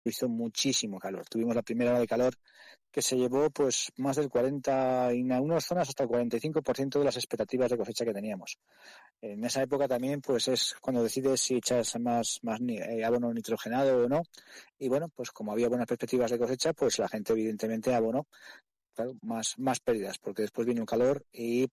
hizo muchísimo calor. Tuvimos la primera ola de calor que se llevó pues más del 40 y en algunas zonas hasta el 45% de las expectativas de cosecha que teníamos. En esa época también pues es cuando decides si echas más abono nitrogenado o no. Y bueno, pues como había buenas perspectivas de cosecha, pues la gente evidentemente abonó. Claro, más pérdidas, porque después vino el calor y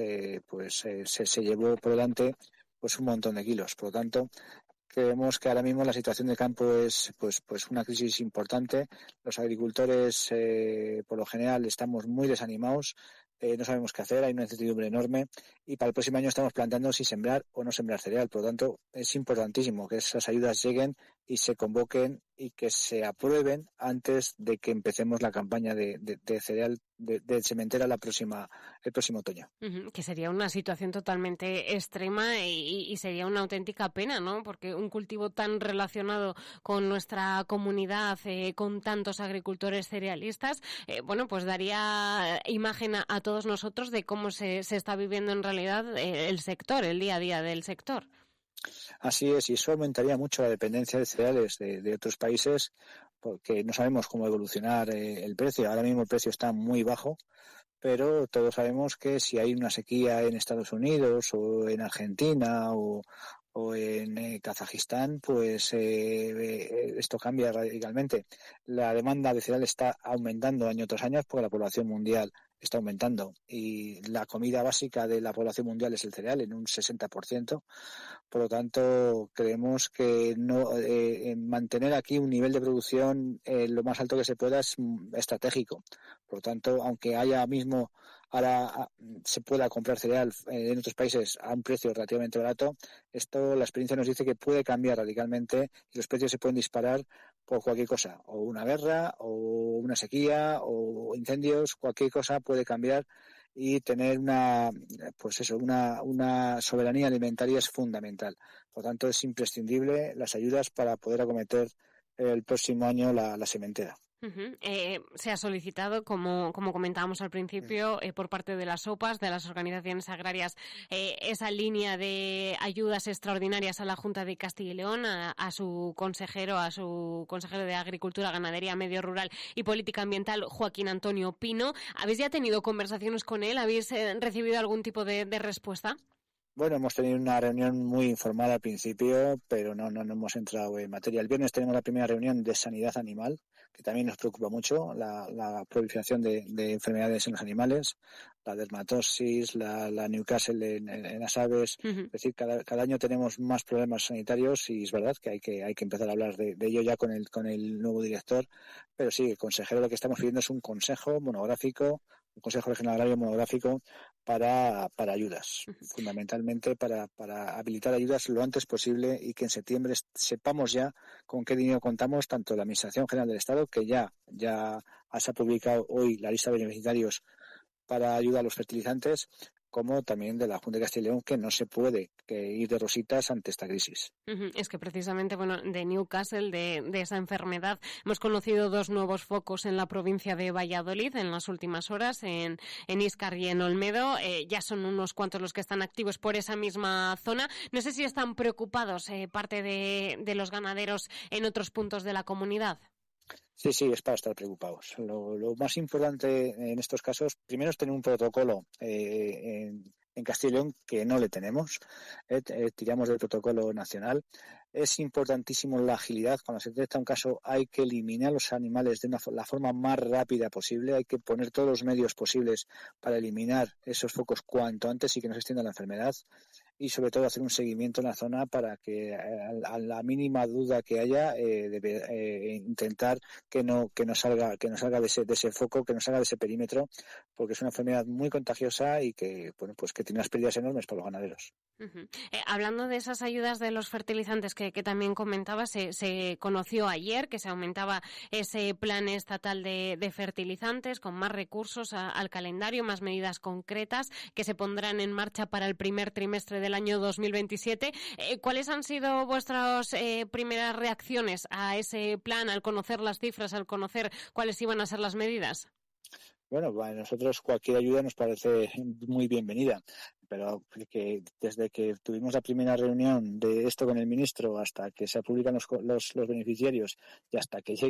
se llevó por delante pues un montón de kilos. Por lo tanto, creemos que ahora mismo la situación de campo es pues una crisis importante. Los agricultores por lo general estamos muy desanimados, no sabemos qué hacer, hay una incertidumbre enorme y para el próximo año estamos planteando si sembrar o no sembrar cereal. Por lo tanto, es importantísimo que esas ayudas lleguen y se convoquen y que se aprueben antes de que empecemos la campaña de cereal de sementera el próximo otoño. Que sería una situación totalmente extrema y sería una auténtica pena, ¿no? Porque un cultivo tan relacionado con nuestra comunidad, con tantos agricultores cerealistas, pues daría imagen a todos nosotros de cómo se está viviendo en realidad el sector, el día a día del sector. Así es, y eso aumentaría mucho la dependencia de cereales de otros países, porque no sabemos cómo evolucionar el precio. Ahora mismo el precio está muy bajo, pero todos sabemos que si hay una sequía en Estados Unidos o en Argentina o en Kazajistán, pues esto cambia radicalmente. La demanda de cereal está aumentando año tras año porque la población mundial está aumentando y la comida básica de la población mundial es el cereal en un 60%. Por lo tanto, creemos que mantener aquí un nivel de producción lo más alto que se pueda es estratégico. Por lo tanto, aunque ahora se pueda comprar cereal en otros países a un precio relativamente barato, la experiencia nos dice que puede cambiar radicalmente y los precios se pueden disparar por cualquier cosa, o una guerra, o una sequía, o incendios, cualquier cosa puede cambiar y tener una soberanía alimentaria es fundamental. Por lo tanto, es imprescindible las ayudas para poder acometer el próximo año la sementera. Se ha solicitado, como comentábamos al principio, por parte de las OPAs, de las organizaciones agrarias, esa línea de ayudas extraordinarias a la Junta de Castilla y León, a su consejero de Agricultura, Ganadería, Medio Rural y Política Ambiental, Joaquín Antonio Pino. ¿Habéis ya tenido conversaciones con él? ¿Habéis recibido algún tipo de respuesta? Bueno, hemos tenido una reunión muy informal al principio, pero no hemos entrado en materia. El viernes tenemos la primera reunión de sanidad animal, que también nos preocupa mucho, la proliferación de enfermedades en los animales, la dermatosis, la Newcastle en las aves. Uh-huh. Es decir, cada año tenemos más problemas sanitarios y es verdad que hay que empezar a hablar de ello ya con el nuevo director. Pero sí, el consejero lo que estamos pidiendo es un consejo monográfico, un Consejo Regional Agrario monográfico para ayudas, fundamentalmente para habilitar ayudas lo antes posible y que en septiembre sepamos ya con qué dinero contamos, tanto la Administración General del Estado, que ya se ha publicado hoy la lista de beneficiarios para ayuda a los fertilizantes, como también de la Junta de Castilla y León, que no se puede ir de rositas ante esta crisis. Es que precisamente, de Newcastle, de esa enfermedad, hemos conocido 2 nuevos focos en la provincia de Valladolid en las últimas horas, en Íscar y en Olmedo. Ya son unos cuantos los que están activos por esa misma zona. No sé si están preocupados parte de los ganaderos en otros puntos de la comunidad. Sí, es para estar preocupados. Lo más importante en estos casos, primero es tener un protocolo en Castilla y León que no le tenemos. Tiramos del protocolo nacional. Es importantísimo la agilidad. Cuando se detecta un caso hay que eliminar los animales de la forma más rápida posible. Hay que poner todos los medios posibles para eliminar esos focos cuanto antes y que no se extienda la enfermedad. Y sobre todo hacer un seguimiento en la zona para que a la mínima duda que haya intentar que no salga de ese foco, que no salga de ese perímetro, porque es una enfermedad muy contagiosa y que que tiene unas pérdidas enormes para los ganaderos. Uh-huh. Hablando de esas ayudas de los fertilizantes que también comentaba, se conoció ayer que se aumentaba ese plan estatal de fertilizantes con más recursos al calendario, más medidas concretas que se pondrán en marcha para el primer trimestre del año 2027. ¿Cuáles han sido vuestras primeras reacciones a ese plan, al conocer las cifras, al conocer cuáles iban a ser las medidas? Bueno, a nosotros cualquier ayuda nos parece muy bienvenida, pero que desde que tuvimos la primera reunión de esto con el ministro hasta que se publican los beneficiarios y hasta que llegue